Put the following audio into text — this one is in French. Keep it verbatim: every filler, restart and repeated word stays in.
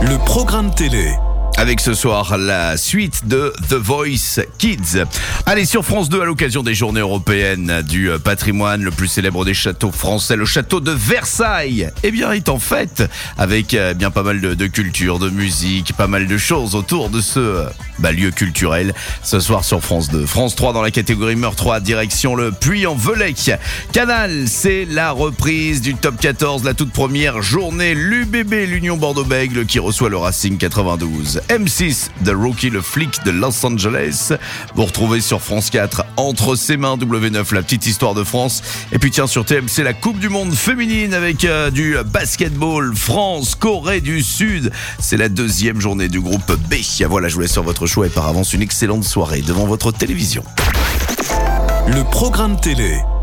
Le programme télé. Avec ce soir la suite de The Voice Kids. Allez, sur France deux, à l'occasion des journées européennes du patrimoine, le plus célèbre des châteaux français, le château de Versailles, eh bien, est en fête avec eh bien pas mal de, de culture, de musique, pas mal de choses autour de ce bah, lieu culturel. Ce soir sur France deux. France trois dans la catégorie Meurtre trois, direction le Puy-en-Velay. Canal, c'est la reprise du top quatorze, la toute première journée. L'U B B, l'Union Bordeaux-Bègles, qui reçoit le Racing quatre-vingt-douze. M six, The Rookie, le flic de Los Angeles. Vous retrouvez sur France quatre, Entre ses mains, W neuf, la petite histoire de France. Et puis tiens, sur T M C, la Coupe du Monde féminine avec euh, du basketball. France, Corée du Sud. C'est la deuxième journée du groupe B. Voilà, je vous laisse sur votre choix et par avance une excellente soirée devant votre télévision. Le programme télé.